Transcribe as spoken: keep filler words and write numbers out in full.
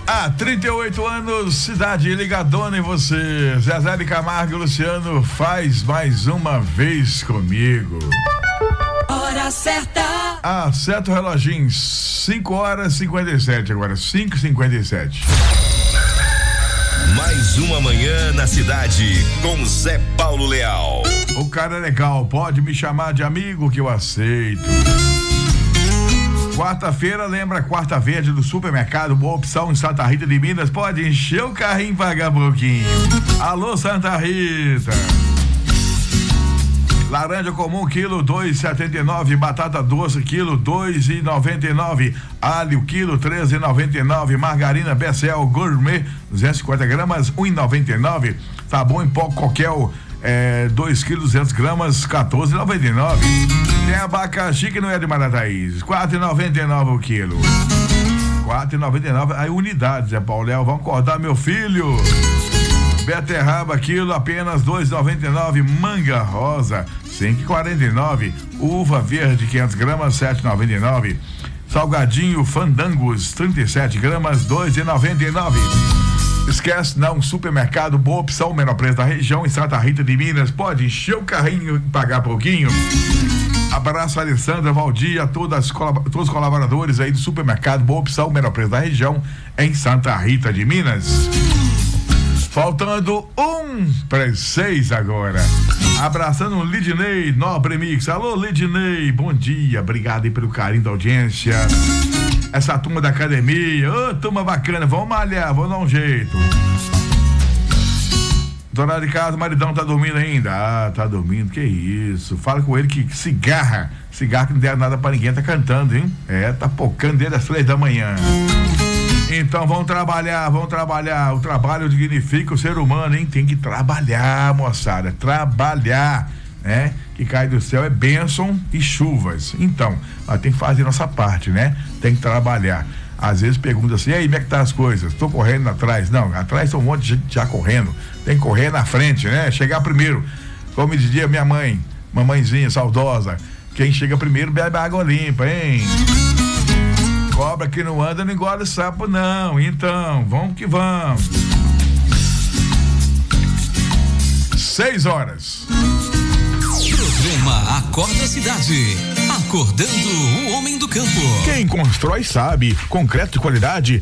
Há trinta e oito anos, cidade ligadona em você. Zezé de Camargo e Luciano, faz mais uma vez comigo. Hora certa. Acerta o reloginho, cinco horas e cinquenta e sete agora, cinco e cinquenta e sete. Mais uma manhã na cidade com Zé Paulo Leal. O cara é legal, pode me chamar de amigo que eu aceito. Quarta-feira, lembra Quarta Verde do Supermercado, boa opção em Santa Rita de Minas, pode encher o carrinho e pagar pouquinho. Alô, Santa Rita. Laranja comum, quilo dois e setenta e nove, batata doce, quilo dois e noventa e nove, alho, quilo treze e noventa e nove, margarina Becel Gourmet, duzentos e cinquenta gramas, um e noventa e nove, sabão em pó Coquel, é, dois quilos, duzentos gramas, quatorze e noventa e nove. Tem abacaxi que não é de Marataízes, quatro e noventa e nove o quilo. quatro e noventa e nove, aí unidades, Zé Paulo Léo, vamos acordar meu filho. Beterraba, quilo, apenas dois e noventa e nove, manga rosa, cinco e quarenta e nove, uva verde, quinhentos gramas, sete e noventa e nove, salgadinho Fandangos, trinta e sete gramas, dois e noventa e nove. Esquece não, supermercado, boa opção, menor preço da região, em Santa Rita de Minas, pode encher o carrinho e pagar pouquinho. Abraço a Alessandra, Valdir, a todas, todos os colaboradores aí do supermercado, boa opção, menor preço da região, em Santa Rita de Minas. Faltando um para seis agora. Abraçando o Lidney, Nobre Mix. Alô, Lidney, bom dia. Obrigado aí pelo carinho da audiência. Essa turma da academia, ô, oh, turma bacana, vamos malhar, vamos dar um jeito. Dona de casa, o maridão tá dormindo ainda? Ah, tá dormindo, que isso. Fala com ele que cigarra, cigarro que não der nada pra ninguém, tá cantando, hein? É, tá pocando desde as três da manhã. Então vamos trabalhar, vamos trabalhar. O trabalho dignifica o ser humano, hein? Tem que trabalhar, moçada, trabalhar, né? Que cai do céu é bênção e chuvas. Então, nós tem que fazer nossa parte, né? Tem que trabalhar. Às vezes pergunta assim, e aí, como é que tá as coisas? Tô correndo atrás. Não, atrás tem um monte de gente já correndo. Tem que correr na frente, né? Chegar primeiro. Como dizia minha mãe, mamãezinha saudosa, quem chega primeiro bebe água limpa, hein? Cobra que não anda não engole sapo não, então, vamos que vamos. Seis horas. Programa Acorda Cidade, acordando o homem do campo. Quem constrói sabe, concreto de qualidade